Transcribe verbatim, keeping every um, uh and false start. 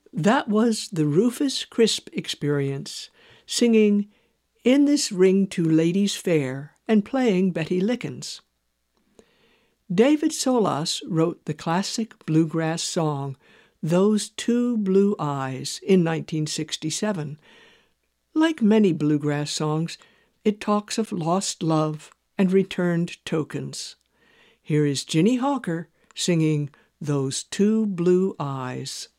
That was the Rufus Crisp Experience, singing In This Ring to Ladies Fair and playing Betty Lickens. David Solas wrote the classic bluegrass song Those Two Blue Eyes in nineteen sixty-seven. Like many bluegrass songs, it talks of lost love and returned tokens. Here is Ginny Hawker singing Those Two Blue Eyes.